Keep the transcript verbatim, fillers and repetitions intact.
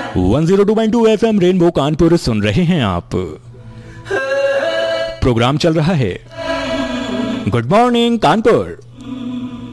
One zero two point two FM rainbow Kanpur सुन रहे हैं आप। प्रोग्राम चल रहा है गुड मॉर्निंग कानपुर।